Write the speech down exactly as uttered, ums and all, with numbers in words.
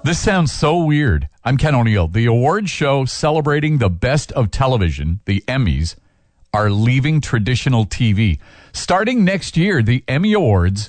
This sounds so weird. I'm Ken O'Neill. The award show celebrating the best of television, the Emmys, are leaving traditional T V. Starting next year, the Emmy Awards